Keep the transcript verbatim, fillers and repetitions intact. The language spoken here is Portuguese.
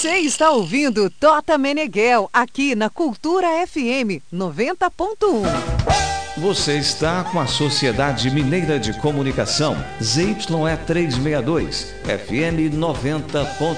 Você está ouvindo Tota Meneghel, aqui na Cultura F M noventa ponto um. Você está com a Sociedade Mineira de Comunicação, Z Y E trezentos e sessenta e dois, F M noventa ponto um.